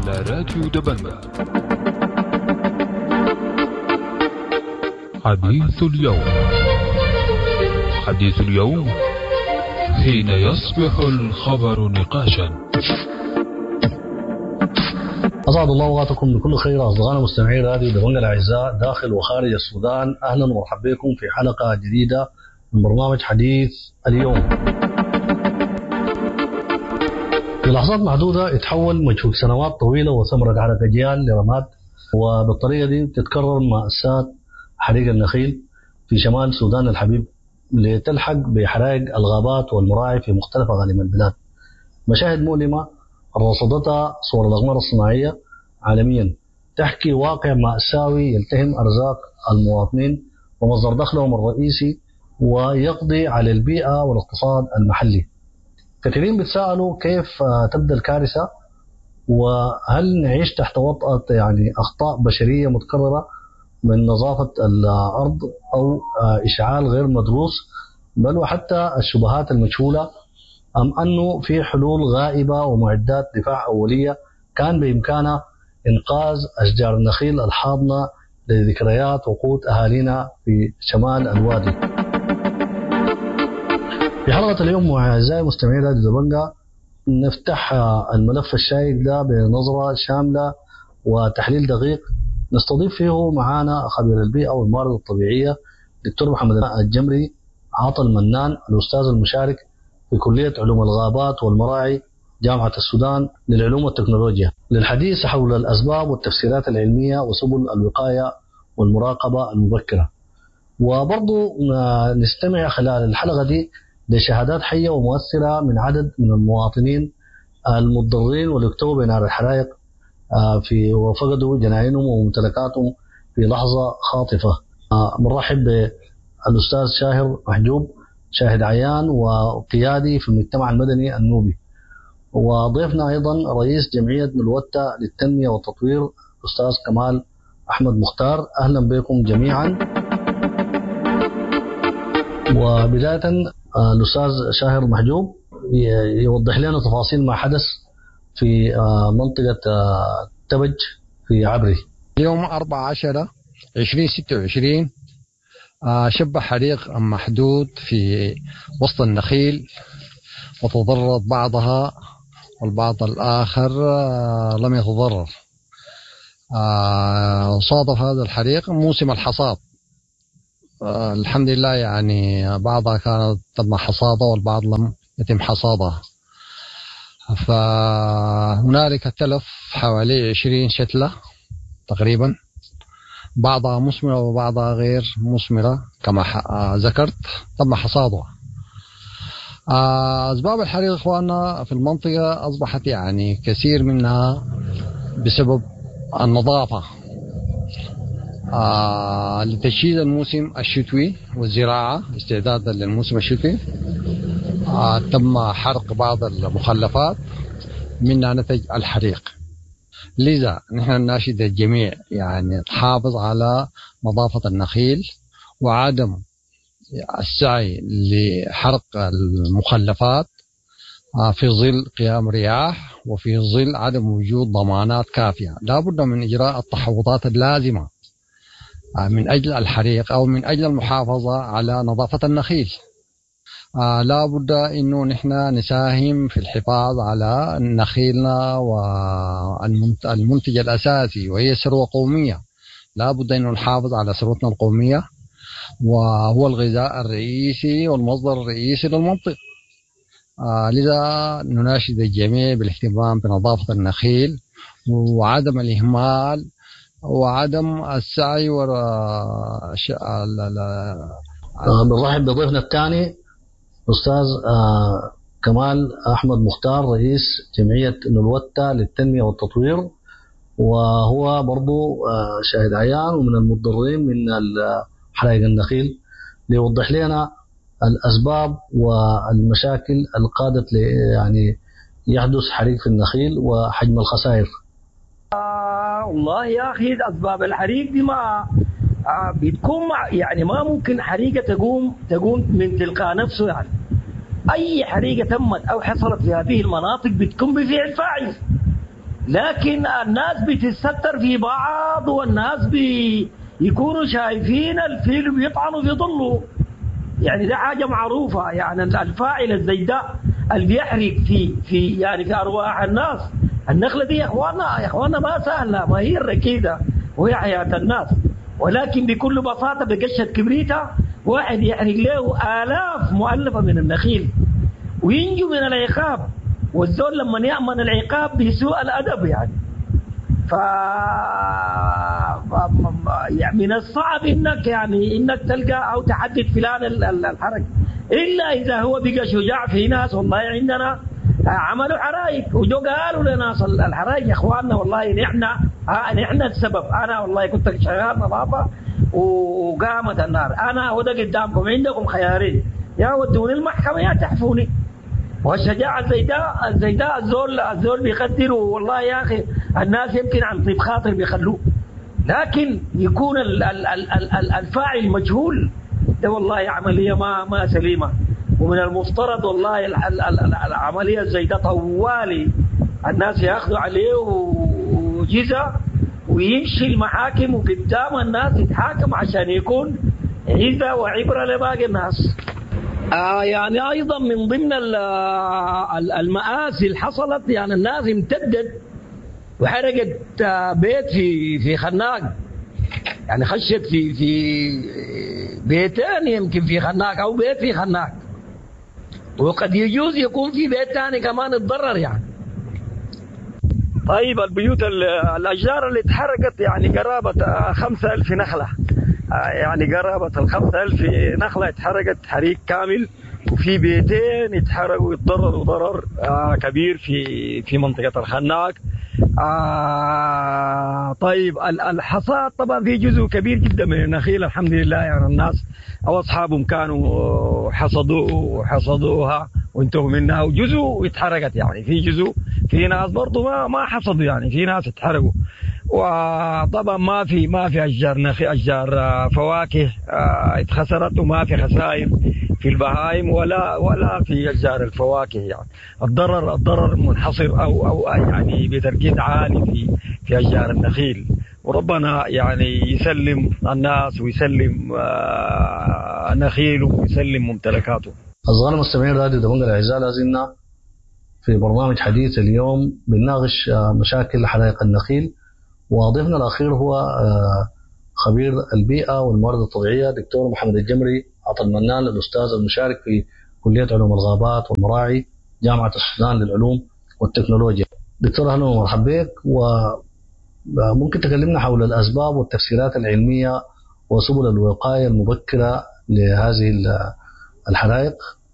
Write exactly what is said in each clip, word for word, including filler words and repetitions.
على راديو دبنجة. حديث اليوم. حديث اليوم حين يصبح الخبر نقاشا. أسعد الله أوقاتكم بكل خير أصدقائنا مستمعي راديو دبنجة الأعزاء داخل وخارج السودان. أهلا ومرحبا بكم في حلقة جديدة من برنامج حديث اليوم. في لحظات محدودة يتحول مجهود سنوات طويلة وثمرة على أجيال لرماد، وبالطريقة دي تتكرر مأساة حريق النخيل في شمال السودان الحبيب لتلحق بحرائق الغابات والمراعي في مختلف أقاليم البلاد. مشاهد مؤلمة رصدتها صور الأقمار الصناعية عالميا تحكي واقع مأساوي يلتهم أرزاق المواطنين ومصدر دخلهم الرئيسي ويقضي على البيئة والاقتصاد المحلي. كثيرين بيتساءلوا كيف تبدأ الكارثة، وهل نعيش تحت وطأة يعني أخطاء بشرية متكررة من نظافة الأرض أو إشعال غير مدروس، بل وحتى الشبهات المجهولة، أم أنه في حلول غائبة ومعدات دفاع أولية كان بإمكانها إنقاذ أشجار النخيل الحاضنة لذكريات وقوت أهالينا في شمال الوادي. في حلقة اليوم أعزائي مستمعي راديو دبنجة نفتح الملف الشائك ده بنظرة شاملة وتحليل دقيق. نستضيف فيه معانا خبير البيئة والموارد الطبيعية دكتور محمد الجمري عاطل منان، الأستاذ المشارك في كلية علوم الغابات والمراعي جامعة السودان للعلوم والتكنولوجيا، للحديث حول الأسباب والتفسيرات العلمية وسبل الوقاية والمراقبة المبكرة. وبرضو نستمع خلال الحلقة دي لشهادات حية ومؤثرة من عدد من المواطنين المتضررين واللي اكتووا بنار الحرائق في وفقدوا جناينهم وممتلكاتهم في لحظة خاطفة. بنرحب بالأستاذ شاهر محجوب، شاهد عيان وقيادي في المجتمع المدني النوبي، وضيفنا أيضا رئيس جمعية نلوتة للتنمية والتطوير الأستاذ كمال أحمد مختار. أهلا بكم جميعا. وبداية الأستاذ شاهر محجوب يوضح لنا تفاصيل ما حدث في منطقة تبج في عبري. يوم أربعة عشرة عشرين ستة وعشرين شب حريق محدود في وسط النخيل، وتضررت بعضها والبعض الآخر لم يتضرر. صادف هذا الحريق موسم الحصاد، الحمد لله، يعني بعضها كانت تم حصادها والبعض لم يتم حصادها. فهنالك تلف حوالي عشرين شتلة تقريبا، بعضها مثمرة وبعضها غير مثمرة كما ذكرت تم حصادها. أسباب الحريق إخواننا في المنطقة أصبحت يعني كثير منها بسبب النظافة آه لتجهيز الموسم الشتوي والزراعة استعدادا للموسم الشتوي. آه تم حرق بعض المخلفات منها نتج الحريق. لذا نحن نناشد الجميع يعني تحافظ على نظافة النخيل وعدم السعي لحرق المخلفات آه في ظل قيام رياح وفي ظل عدم وجود ضمانات كافية. لا بد من إجراء التحوطات اللازمة من أجل الحريق أو من أجل المحافظة على نظافة النخيل. آه لا بد إنه نحن نساهم في الحفاظ على نخيلنا والمنتج الأساسي وهي ثروة قومية. لا بد إنه نحافظ على ثروتنا القومية وهو الغذاء الرئيسي والمصدر الرئيسي للمنطقة. آه لذا نناشد الجميع بالاهتمام بنظافة النخيل وعدم الإهمال وعدم السعي وراء ش... لا لا بنرحب بضيفنا الثاني أستاذ آه كمال أحمد مختار، رئيس جمعية نلوتة للتنمية والتطوير، وهو برضو آه شاهد عيان ومن المتضررين من حرائق النخيل، ليوضح لنا الأسباب والمشاكل القادت يعني يحدث حريق في النخيل وحجم الخسائر. آه والله يا أخي أسباب الحريق دي ما آه بتكون يعني ما ممكن حريقة تقوم تقوم من تلقاء نفسه. يعني أي حريقة تمت أو حصلت في هذه المناطق بتكون بفعل فاعل. لكن الناس بتستر في بعض، والناس بيكونوا شايفين الفيل بيطعنوا في ظله. يعني ده حاجة معروفة. يعني الفاعل الزيداء اللي بيحرق في في يعني في أرواح الناس. النخلة دي يا إخوانا يا إخوانا ما سهلة، ما هي الركيدة وهي حياة الناس، ولكن بكل بساطة بقشة كبريتها واحد يحرق له آلاف مؤلفة من النخيل وينجو من العقاب. والزول لما يأمن العقاب بسوء الأدب يعني ف... ف... يعني من الصعب إنك يعني إنك تلقى أو تحدد فلان الحرق، إلا إذا هو بقى شجاع. في ناس والله عندنا عملوا حرايق وجو قالوا لناس الحرايق يا إخواننا والله نحن نحن السبب. أنا والله كنت شغال نظافة وقامت النار، أنا وده قدامكم عندكم خيارين، يا ودوني المحكمة يا تحفوني. والشجاعة الزيداء الزيداء الزول الزول بيقدروا والله يا أخي الناس يمكن عن طيب خاطر بيخلوه، لكن يكون الفاعل مجهول ده والله عملية ما ما سليمة. ومن المفترض والله العملية الزيداء طوالي الناس يأخذوا عليه وجزء ويمشي المحاكم وقدام الناس يتحاكم عشان يكون عزة وعبرة لباقي الناس. آه يعني أيضا من ضمن المآسي اللي حصلت، يعني الناس امتدت وحرقت بيت في في خناق، يعني خشت في في بيتين يمكن في خناق أو بيت في خناق، وقد يجوز يكون في بيت ثاني كمان اتضرر يعني. طيب البيوت الأشجار اللي اتحرقت يعني قرابة خمسة ألف نخلة، يعني قرابة الخمسة ألف نخلة اتحرقت حريق كامل، وفي بيتين اتحرقوا واتضرروا ضرر كبير في في منطقة الخناق. آه طيب الحصاد طبعا في جزء كبير جدا من النخيل الحمد لله، يعني الناس أو أصحابهم كانوا حصدوا حصدوها وانتهوا منها، وجزء اتحرقت يعني في جزء في ناس برضو ما ما حصدوا يعني في ناس اتحرقوا. وطبعا ما في ما في أشجار نخيل أشجار فواكه اتخسرت، وما في خسائر في البهائم ولا ولا في أشجار الفواكه. يعني الضرر الضرر منحصر أو أو يعني بتركيز عالي في في أشجار النخيل، وربنا يعني يسلم الناس ويسلم نخيله ويسلم ممتلكاته. أصدقائنا المستمعين راديو دبنجة الأعزاء، لازلنا في برنامج حديث اليوم بنناقش مشاكل حدائق النخيل، وضيفنا الأخير هو خبير البيئة والموارد الطبيعية دكتور محمد الجمري عطا المنان، الأستاذ المشارك في كلية علوم الغابات والمراعي جامعة السودان للعلوم والتكنولوجيا. دكتور أهلا ومرحبا بك، وممكن تكلمنا حول الأسباب والتفسيرات العلمية وسبل الوقاية المبكرة لهذه الحرائق،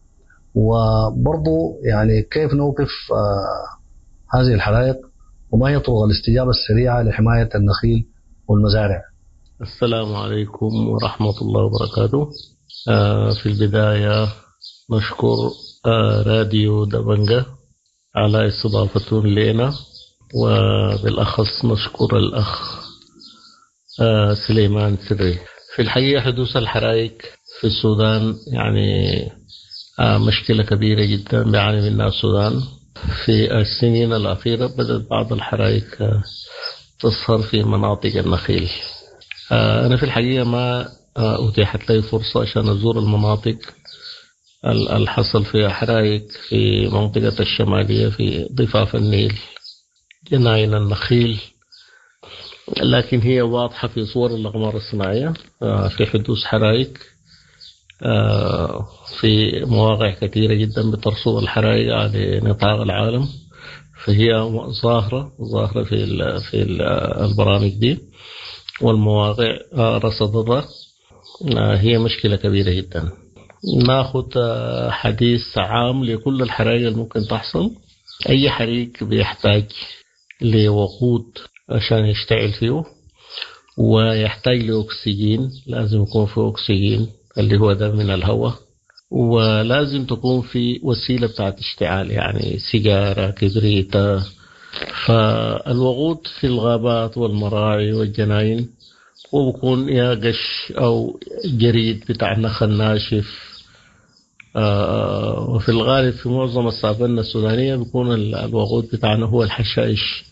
وبرضو يعني كيف نوقف هذه الحرائق، وما هي طرق الاستجابة السريعة لحماية النخيل والمزارع. السلام عليكم ورحمة الله وبركاته. آه في البداية نشكر آه راديو دبنجة على استضافتهم لنا، وبالأخص نشكر الأخ آه سليمان سري. في الحقيقة حدوث الحرائق في السودان يعني آه مشكلة كبيرة جدا بيعاني منها السودان. في السنين الأخيرة بدأت بعض الحرائق آه تظهر في مناطق النخيل. آه أنا في الحقيقة ما آه أتيحت لي فرصة عشان أزور المناطق الحصل فيها حرائق في منطقة الشمالية في ضفاف النيل جناين النخيل، لكن هي واضحة في صور الأقمار الصناعية آه في حدوث حرائق آه في مواقع كثيرة جدا بترصد الحرائق على نطاق العالم، فهي ظاهرة ظاهرة في ال في ال البرامج دي والمواقع آه رصدتها. آه هي مشكلة كبيرة جدا. ناخذ آه حديث عام لكل الحرائق اللي ممكن تحصل. أي حريق بيحتاج لوقود عشان يشتعل فيه، ويحتاج لأكسجين، لازم يكون في أكسجين اللي هو ده من الهواء، ولازم تكون في وسيلة بتاعت اشتعال يعني سيجارة كبريتة. فالوقود في الغابات والمراعي والجناين وبكون يا قش أو جريد بتاع النخل ناشف. آه وفي الغالب في معظم الصابنة السودانية بيكون الوقود بتاعنا هو الحشائش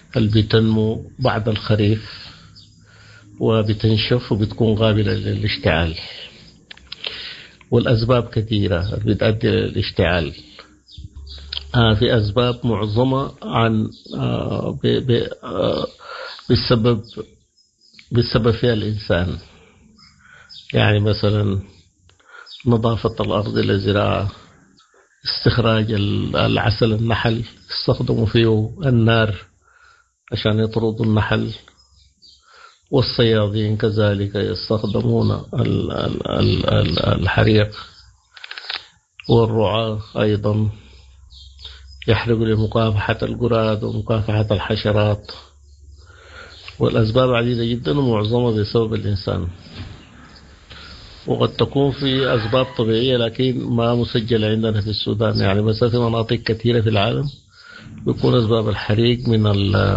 اللي بتنمو بعد الخريف وبتنشف وبتكون قابلة للاشتعال. والأسباب كثيرة بتؤدي للاشتعال. آه في أسباب معظمة عن آه آه بالسبب بالسبب فيها الإنسان، يعني مثلا نظافة الأرض للزراعة، استخراج العسل النحل، استخدموا فيه النار عشان يطردوا النحل، والصيادين كذلك يستخدمون الحريق، والرعاة أيضا يحرقوا لمكافحة الجراد ومكافحة الحشرات. والأسباب عديدة جدا ومعظمها بسبب الإنسان. وقد تكون في أسباب طبيعية لكن ما مسجلة عندنا في السودان، يعني مثلا في مناطق كثيرة في العالم بيكون أسباب الحريق من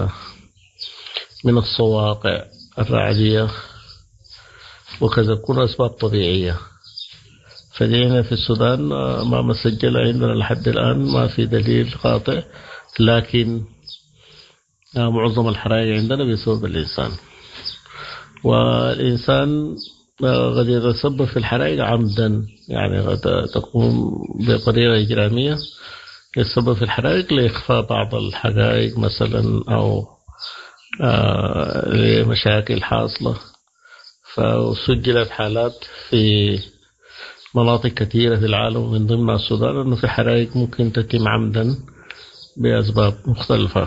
من الصواقع الرعدية وكذا، تكون أسباب طبيعية. فدينا في السودان ما مسجل عندنا لحد الآن، ما في دليل قاطع، لكن معظم الحرائق عندنا بسبب الإنسان. والإنسان قد يتسبب في الحرائق عمدا، يعني قد تكون بطريقة إجرامية يتسبب في الحرائق لإخفاء بعض الحقائق مثلا، أو آه لمشاكل حاصلة. فسجلت حالات في مناطق كثيرة في العالم من ضمنها السودان أنه في حرائق ممكن تتم عمدا بأسباب مختلفة.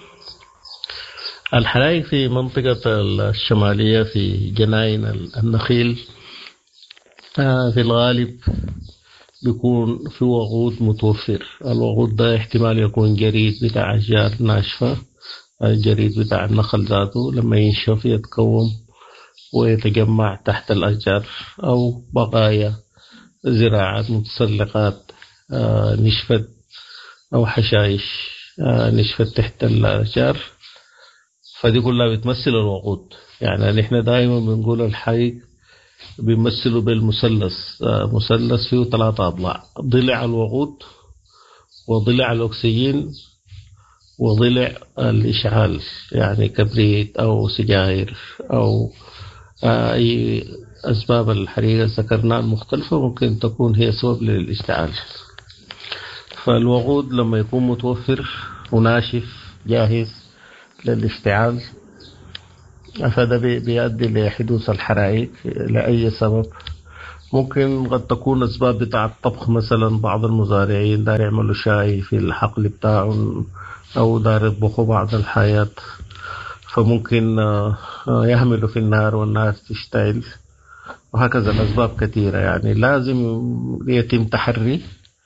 الحرائق في منطقة الشمالية في جناين النخيل آه في الغالب بيكون في وقود متوفر. الوقود ده احتمال يكون جريد بتاع أشجار ناشفة، الجريد بتاع النخل ذاته لما ينشف يتكون ويتجمع تحت الأشجار، أو بقايا زراعات متسلقات آه نشفت، أو حشائش آه نشفت تحت الأشجار. فدي كلها بتمثل الوقود. يعني نحن دائما بنقول الحريق بيمثلوا بالمثلث، آه مثلث فيه ثلاثة أضلاع: ضلع الوقود، وضلع الأكسجين، وضلع الإشعال، يعني كبريت أو سجاير أو أي أسباب الحريقة ذكرناها المختلفة ممكن تكون هي سبب للاشتعال. فالوقود لما يكون متوفر وناشف جاهز للاشتعال فده بيؤدي لحدوث الحرائق لأي سبب. ممكن قد تكون أسباب بتاع الطبخ، مثلا بعض المزارعين دار يعملوا شاي في الحقل بتاعهم أو دار يطبخوا بعض الحاجات، فممكن يهملوا في النار والنار تشتعل، وهكذا الأسباب كثيرة. يعني لازم يتم تحري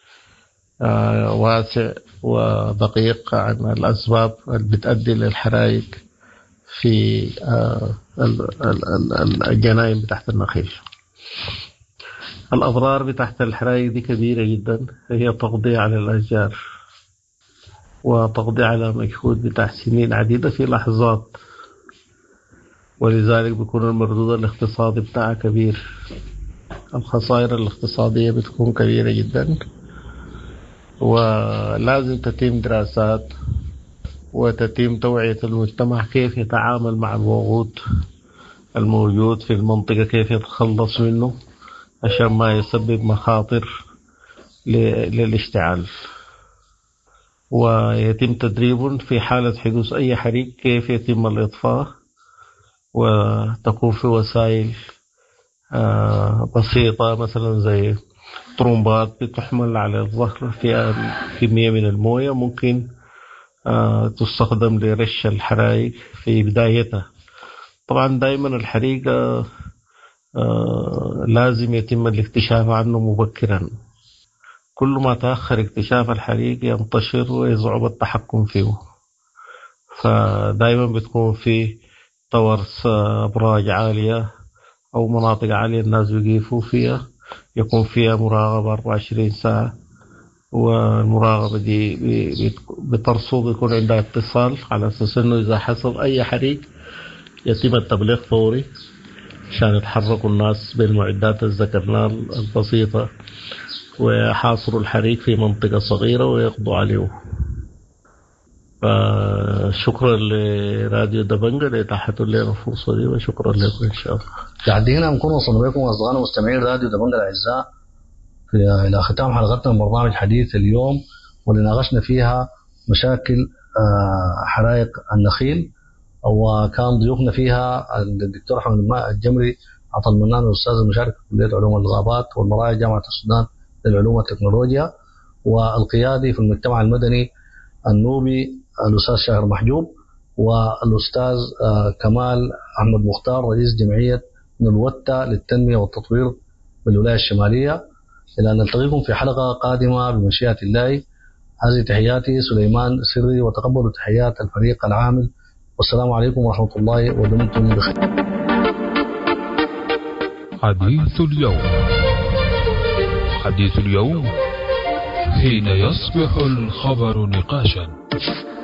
واسع ودقيق عن الأسباب اللي بتؤدي للحرائق في الجناين بتاعت النخيل. الأضرار بتاعت الحرائق دي كبيرة جدا، هي تقضي على الأشجار وتقضي على مجهود بتاع سنين عديدة في لحظات، ولذلك بيكون المردود الاقتصادي بتاعها كبير. الخسائر الاقتصادية بتكون كبيرة جدا، ولازم تتم دراسات وتتم توعية المجتمع كيف يتعامل مع الوقود الموجود في المنطقة، كيف يتخلص منه عشان ما يسبب مخاطر للاشتعال. ويتم تدريب في حالة حدوث أي حريق كيف يتم الإطفاء، وتكون في وسائل بسيطة مثلا زي طرمبات بتحمل على الظهر فيها كمية من الموية ممكن تستخدم لرش الحرائق في بدايتها. طبعا دائما الحريق لازم يتم الاكتشاف عنه مبكرا. كل ما تأخر اكتشاف الحريق ينتشر ويصعب التحكم فيه. فدائما بتكون في طورس أبراج عالية أو مناطق عالية الناس بيقفوا فيها، يكون فيها مراقبة أربعة وعشرين ساعة، والمراقبة دي بترصد يكون عندها اتصال على أساس أنه إذا حصل أي حريق يتم التبليغ فوري عشان يتحركوا الناس بالمعدات الذكرناها البسيطة ويحاصروا الحريق في منطقة صغيرة ويقضوا عليه. فشكرا لراديو دبنجة لإتاحة لنا الفرصة دي، وشكرا لكم إن شاء الله. لحد هنا نكون وصلنا بكم أصدقائنا مستمعين راديو دبنجة الأعزاء إلى ختام حلقتنا من برنامج حديث اليوم، واللي ناقشنا فيها مشاكل حرائق النخيل، وكان ضيوفنا فيها الدكتور أحمد الجمري عطا المنان الأستاذ المشارك في كلية علوم الغابات والمراعي جامعة السودان للعلوم والتكنولوجيا، والقيادي في المجتمع المدني النوبي الأستاذ شاهر محجوب، والأستاذ كمال أحمد مختار رئيس جمعية نلوتة للتنمية والتطوير بالولاية الشمالية. إلى أن نلتقيكم في حلقة قادمة بمشيئة الله. هذه تحياتي سليمان سري، وتقبلوا تحيات الفريق العامل، والسلام عليكم ورحمة الله ودمتم بخير. حديث اليوم. حديث اليوم حين يصبح الخبر نقاشا.